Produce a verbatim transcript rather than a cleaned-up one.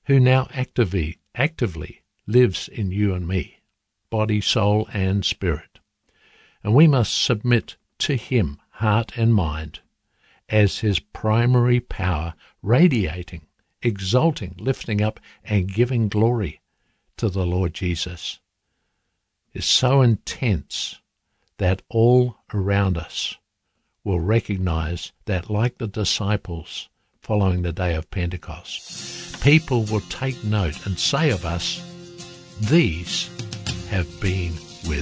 who now actively, actively lives in you and me, body, soul, and spirit. And we must submit to him, heart and mind, as his primary power, radiating, exalting, lifting up, and giving glory to the Lord Jesus, is so intense that all around us will recognize that, like the disciples following the day of Pentecost, people will take note and say of us, these have been